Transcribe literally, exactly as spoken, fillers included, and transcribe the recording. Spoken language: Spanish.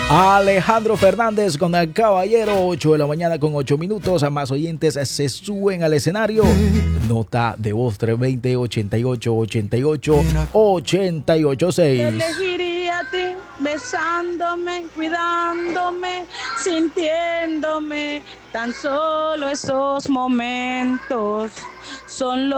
Alejandro Fernández con el Caballero, ocho de la mañana con ocho minutos. A más oyentes se suben al escenario. Nota de voz tres dos cero, ochenta y ocho, ochenta y ocho, ochenta y ocho seis. Te elegiría a ti, besándome, cuidándome, sintiéndome. Tan solo esos momentos son los